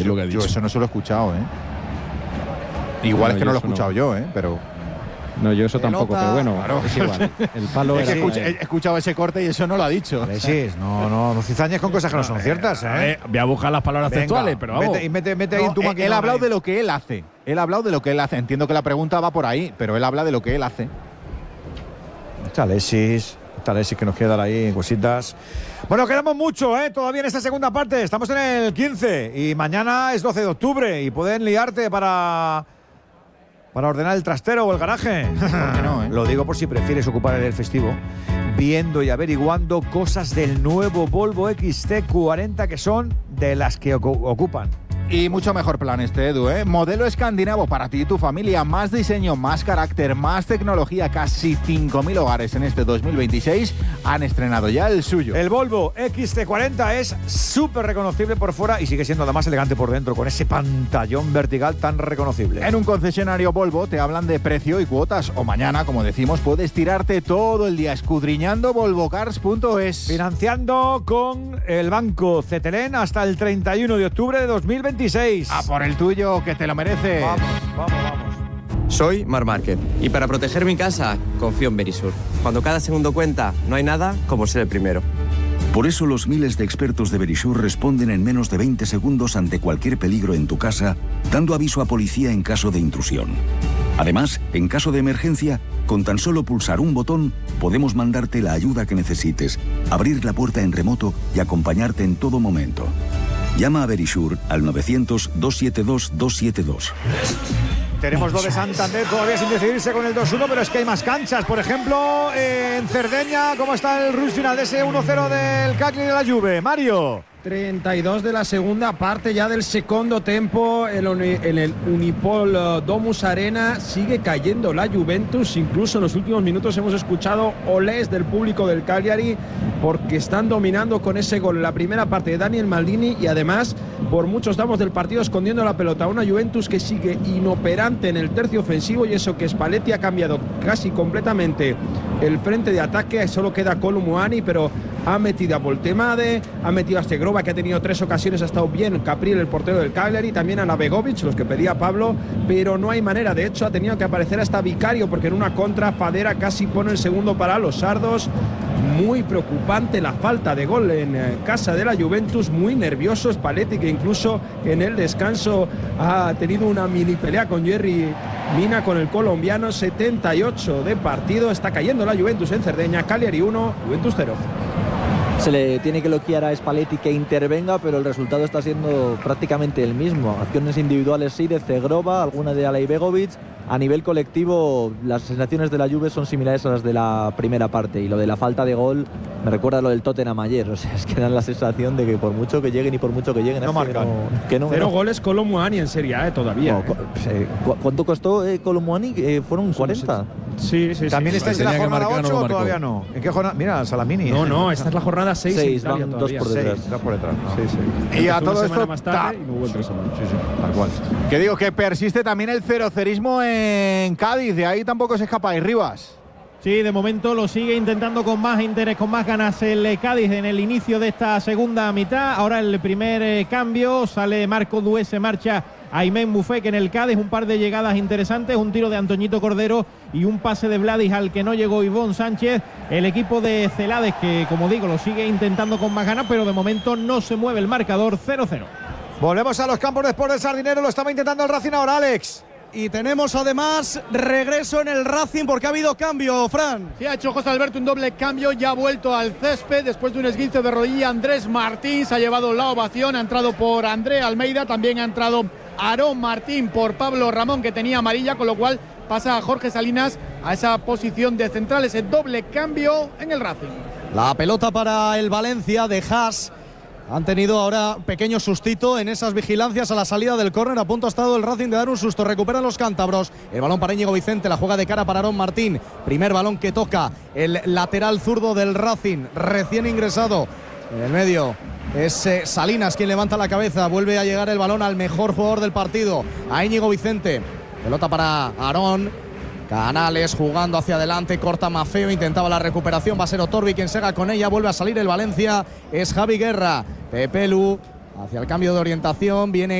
es lo que ha dicho. Yo eso no se lo he escuchado, ¿eh? Igual es que no lo he escuchado yo, ¿eh? Pero... No, yo eso tampoco, pero bueno, claro. es igual. El palo es que era... he escuchado ese corte y eso no lo ha dicho. Sí, no cizañes con cosas que no son ciertas, ¿eh? Voy a buscar las palabras textuales, pero vamos. Mete ahí en tu máquina. Él ha hablado de lo que él hace. Él ha hablado de lo que él hace. Entiendo que la pregunta va por ahí, pero él habla de lo que él hace. Está Alexis que nos quedan ahí cositas. Bueno, quedamos mucho, todavía en esta segunda parte. Estamos en el 15 y mañana es 12 de octubre y pueden liarte para ordenar el trastero o el garaje. ¿Por qué no, Lo digo por si prefieres ocupar el festivo viendo y averiguando cosas del nuevo Volvo XC40 que son de las que ocupan. Y mucho mejor plan este, Edu, ¿eh? Modelo escandinavo para ti y tu familia. Más diseño, más carácter, más tecnología. Casi 5.000 hogares en este 2026 han estrenado ya el suyo. El Volvo XC40 es súper reconocible por fuera y sigue siendo además elegante por dentro, con ese pantallón vertical tan reconocible. En un concesionario Volvo te hablan de precio y cuotas. O mañana, como decimos, puedes tirarte todo el día escudriñando volvocars.es. Financiando con el banco Cetelén hasta el 31 de octubre de 2026. A por el tuyo, que te lo mereces. Vamos. Soy Marc Márquez y para proteger mi casa confío en Verisur. Cuando cada segundo cuenta, no hay nada como ser el primero. Por eso los miles de expertos de Verisur responden en menos de 20 segundos ante cualquier peligro en tu casa, dando aviso a policía en caso de intrusión. Además, en caso de emergencia, con tan solo pulsar un botón, podemos mandarte la ayuda que necesites, abrir la puerta en remoto y acompañarte en todo momento. Llama a Verisur al 900-272-272. Tenemos lo de Santander todavía sin decidirse con el 2-1, pero es que hay más canchas. Por ejemplo, en Cerdeña, ¿cómo está el rush final de ese 1-0 del Cagliari de la Juve? Mario. 32 de la segunda parte ya del segundo tempo en el Unipol Domus Arena. Sigue cayendo la Juventus, incluso en los últimos minutos hemos escuchado olés del público del Cagliari porque están dominando con ese gol en la primera parte de Daniel Maldini y además por muchos tramos del partido escondiendo la pelota. Una Juventus que sigue inoperante en el tercio ofensivo y eso que Spalletti ha cambiado casi completamente el frente de ataque. Solo queda Kolo Muani, pero ha metido a Voltemade, ha metido a Segrova, que ha tenido 3 ocasiones, ha estado bien Capriel, el portero del Cagliari, también a Begovic, los que pedía Pablo, pero no hay manera. De hecho, ha tenido que aparecer hasta Vicario, porque en una contra Fadera casi pone el segundo para los sardos. Muy preocupante la falta de gol en casa de la Juventus, muy nervioso Spalletti, que incluso en el descanso ha tenido una mini pelea con Jerry Mina, con el colombiano. 78 de partido, está cayendo la Juventus en Cerdeña. Cagliari 1, Juventus 0. Se le tiene que elogiar a Spalletti que intervenga, pero el resultado está siendo prácticamente el mismo. Acciones individuales sí de Segrova, alguna de Alay Begovic. A nivel colectivo, las sensaciones de la Juve son similares a las de la primera parte, y lo de la falta de gol me recuerda a lo del Tottenham ayer. O sea, es que dan la sensación de que por mucho que lleguen y por mucho que lleguen, no marcan. Cero goles Kolo Muani en Serie A todavía. No, ¿cuánto costó Kolo Muani? ¿Fueron 40? Sí. ¿También estáis en la jornada 8 no o todavía no? ¿En qué jornada? Mira, Salamini. No, esta es la jornada 6. 6, van 2 por detrás. 2 por detrás. Sí. Y a todo esto más tarde y luego el 3 semanas. Sí, tal cual. Que digo que persiste también el cerocerismo en Cádiz, de ahí tampoco se escapa. Y Rivas. Sí, de momento lo sigue intentando con más interés, con más ganas el Cádiz en el inicio de esta segunda mitad. Ahora el primer cambio, sale Marco Dué, se marcha Aymen Bufek en el Cádiz. Un par de llegadas interesantes, un tiro de Antoñito Cordero y un pase de Vladis al que no llegó Ivón Sánchez. El equipo de Celades, que como digo lo sigue intentando con más ganas, pero de momento no se mueve el marcador. 0-0. Volvemos a los campos de Sport del Sardinero, lo estaba intentando el Racing ahora, Alex. Y tenemos además regreso en el Racing porque ha habido cambio, Fran. Sí, ha hecho José Alberto un doble cambio, ya ha vuelto al césped después de un esguince de rodilla. Andrés Martín se ha llevado la ovación, ha entrado por André Almeida, también ha entrado Aarón Martín por Pablo Ramón, que tenía amarilla, con lo cual pasa a Jorge Salinas a esa posición de central, ese doble cambio en el Racing. La pelota para el Valencia de Haas. Han tenido ahora pequeño sustito en esas vigilancias a la salida del córner. A punto ha estado el Racing de dar un susto. Recuperan los cántabros. El balón para Íñigo Vicente. La juega de cara para Aarón Martín. Primer balón que toca el lateral zurdo del Racing, recién ingresado. En el medio es Salinas quien levanta la cabeza. Vuelve a llegar el balón al mejor jugador del partido, a Íñigo Vicente. Pelota para Aarón. Canales jugando hacia adelante, corta Mafeo, intentaba la recuperación, va a ser Otorbi quien sega con ella, vuelve a salir el Valencia, es Javi Guerra. Pepe Lu hacia el cambio de orientación, viene